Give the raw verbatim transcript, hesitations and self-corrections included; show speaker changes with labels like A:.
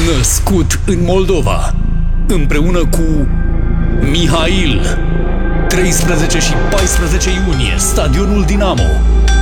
A: Născut în Moldova, împreună cu Mihail, treisprezece și paisprezece iunie, Stadionul Dinamo.